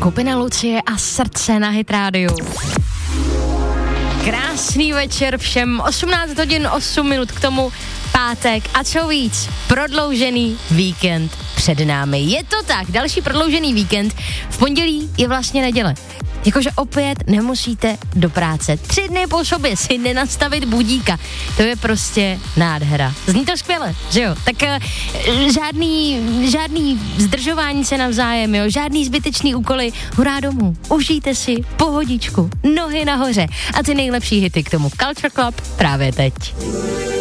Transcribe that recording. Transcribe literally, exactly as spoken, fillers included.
Skupina Lucie a Srdce na Hit rádiu. Krásný večer všem, osmnáct hodin osm minut k tomu, pátek a co víc, prodloužený víkend před námi. Je to tak, další prodloužený víkend, v pondělí je vlastně neděle. Jakože opět nemusíte do práce. Tři dny po sobě si nenastavit budíka. To je prostě nádhera. Zní to skvěle, že jo? Tak uh, žádný, žádný zdržování se navzájem, jo? Žádný zbytečný úkoly. Hurá domů. Užijte si pohodičku. Nohy nahoře. A ty nejlepší hity k tomu Culture Club právě teď.